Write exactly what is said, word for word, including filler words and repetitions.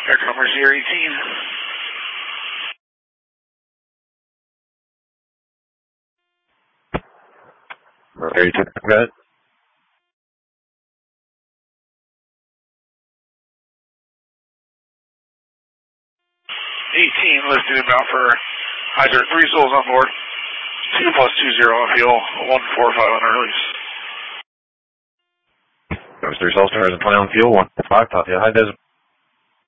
Air number zero eighteen. Ready to go. eighteen listed inbound for Hydra. Three souls on board. Two plus two zero on fuel. One four five on release. Those three souls, two twenty on fuel. One five. Top. Yeah, high desert.